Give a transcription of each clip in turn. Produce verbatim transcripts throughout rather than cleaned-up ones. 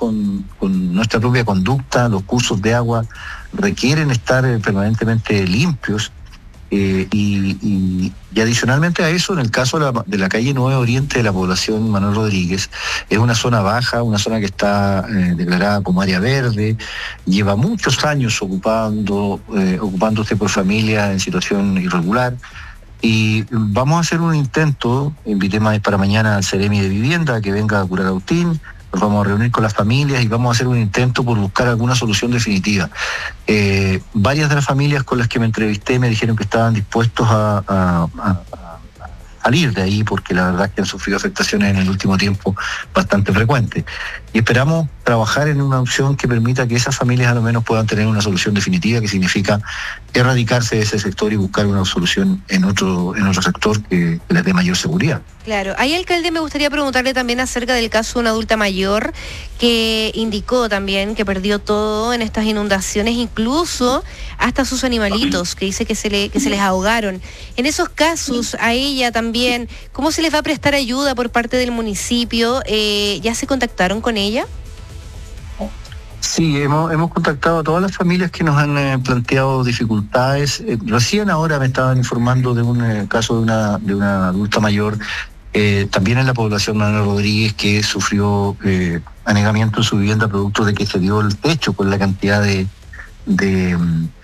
con, con nuestra propia conducta. Los cursos de agua requieren estar eh, permanentemente limpios. Eh, y, y, y adicionalmente a eso, en el caso de la, de la calle nueve Oriente de la población Manuel Rodríguez, es una zona baja, una zona que está eh, declarada como área verde, lleva muchos años ocupando, eh, ocupándose por familias en situación irregular. Y vamos a hacer un intento, invité para mañana al Ceremi de Vivienda que venga a Curacautín. Nos vamos a reunir con las familias y vamos a hacer un intento por buscar alguna solución definitiva. Eh, varias de las familias con las que me entrevisté me dijeron que estaban dispuestos a, a, a, a salir de ahí, porque la verdad es que han sufrido afectaciones en el último tiempo bastante frecuentes. Y esperamos trabajar en una opción que permita que esas familias a lo menos puedan tener una solución definitiva, que significa erradicarse de ese sector y buscar una solución en otro, en otro sector que, que les dé mayor seguridad. Claro, ahí, alcalde, me gustaría preguntarle también acerca del caso de una adulta mayor que indicó también que perdió todo en estas inundaciones, incluso hasta sus animalitos, que dice que se, le, que se les ahogaron. En esos casos, a ella también, ¿cómo se les va a prestar ayuda por parte del municipio? Eh, ¿Ya se contactaron con ella? Sí, hemos, hemos contactado a todas las familias que nos han eh, planteado dificultades. Eh, recién ahora me estaban informando de un eh, caso de una, de una adulta mayor, eh, también en la población Manuel Rodríguez, que sufrió eh, anegamiento en su vivienda producto de que se dio el techo con la cantidad de, de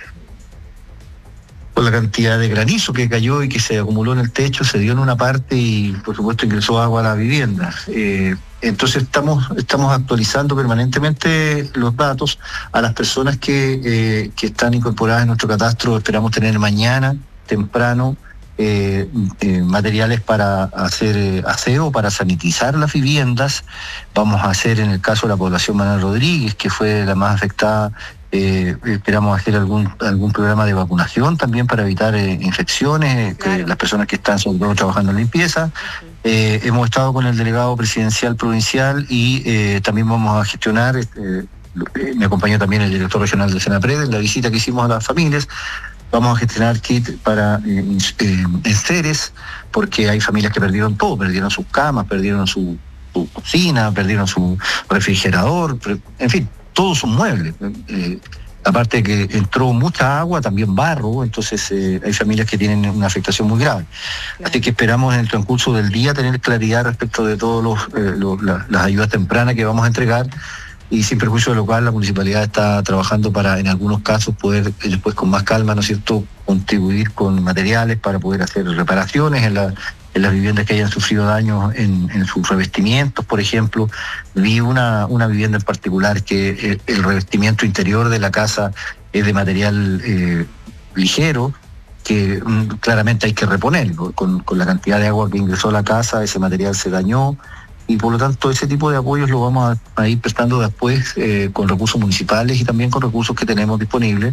con la cantidad de granizo que cayó y que se acumuló en el techo, se dio en una parte y por supuesto ingresó agua a la vivienda. Eh, Entonces estamos estamos actualizando permanentemente los datos a las personas que, eh, que están incorporadas en nuestro catastro. Esperamos tener mañana, temprano, eh, eh, materiales para hacer eh, aseo, para sanitizar las viviendas. Vamos a hacer, en el caso de la población Manuel Rodríguez, que fue la más afectada, eh, esperamos hacer algún algún programa de vacunación también para evitar eh, infecciones, claro. que las personas que están sobre todo trabajando en limpieza. Eh, hemos estado con el delegado presidencial provincial y eh, también vamos a gestionar, eh, me acompañó también el director regional del Senapred en la visita que hicimos a las familias. Vamos a gestionar kit para eh, eh, enseres, porque hay familias que perdieron todo, perdieron sus camas, perdieron su, su cocina, perdieron su refrigerador, en fin, todos sus muebles. Eh, Aparte de que entró mucha agua, también barro, entonces eh, hay familias que tienen una afectación muy grave. Claro. Así que esperamos en el transcurso del día tener claridad respecto de todas eh, la, las ayudas tempranas que vamos a entregar, y sin perjuicio de lo cual la municipalidad está trabajando para, en algunos casos, poder después con más calma, ¿no es cierto?, contribuir con materiales para poder hacer reparaciones en la en las viviendas que hayan sufrido daños en, en sus revestimientos, por ejemplo. Vi una, una vivienda en particular que el, el revestimiento interior de la casa es de material eh, ligero, que mm, claramente hay que reponerlo. Con, con la cantidad de agua que ingresó a la casa, ese material se dañó, y por lo tanto ese tipo de apoyos lo vamos a, a ir prestando después eh, con recursos municipales y también con recursos que tenemos disponibles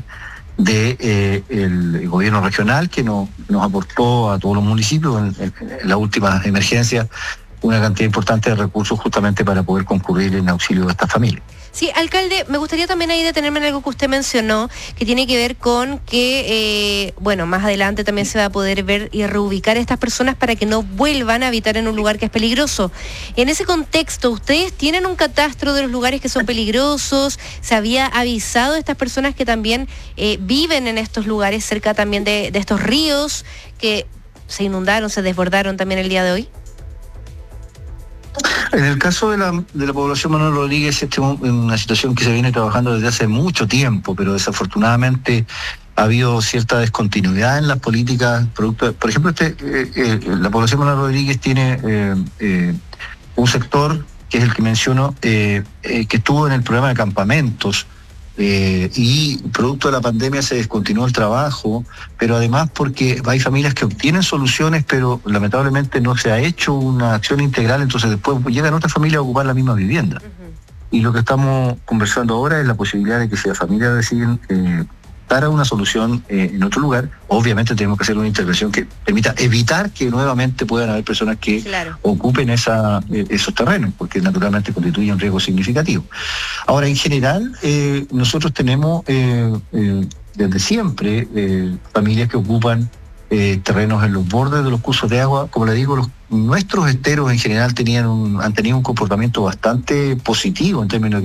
de eh, el gobierno regional, que nos, nos aportó a todos los municipios en, en, en la última emergencia una cantidad importante de recursos justamente para poder concurrir en auxilio de estas familias. Sí, alcalde, me gustaría también ahí detenerme en algo que usted mencionó, que tiene que ver con que, eh, bueno, más adelante también se va a poder ver y reubicar a estas personas para que no vuelvan a habitar en un lugar que es peligroso. En ese contexto, ¿ustedes tienen un catastro de los lugares que son peligrosos? ¿Se había avisado a estas personas que también eh, viven en estos lugares, cerca también de, de estos ríos que se inundaron, se desbordaron también el día de hoy? En el caso de la, de la población Manuel Rodríguez, esta es una situación que se viene trabajando desde hace mucho tiempo, pero desafortunadamente ha habido cierta descontinuidad en las políticas. Producto de, por ejemplo, este, eh, eh, la población Manuel Rodríguez tiene eh, eh, un sector, que es el que menciono, eh, eh, que estuvo en el programa de campamentos, Eh, y producto de la pandemia se descontinuó el trabajo, pero además porque hay familias que obtienen soluciones, pero lamentablemente no se ha hecho una acción integral, entonces después llegan otras familias a ocupar la misma vivienda. Uh-huh. Y lo que estamos conversando ahora es la posibilidad de que si las familias deciden eh, dar a una solución eh, en otro lugar, obviamente tenemos que hacer una intervención que permita evitar que nuevamente puedan haber personas que claro. ocupen esa, eh, esos terrenos, porque naturalmente constituye un riesgo significativo. Ahora, en general, eh, nosotros tenemos eh, eh, desde siempre eh, familias que ocupan eh, terrenos en los bordes de los cursos de agua. Como le digo, los, nuestros esteros en general tenían un, han tenido un comportamiento bastante positivo en términos de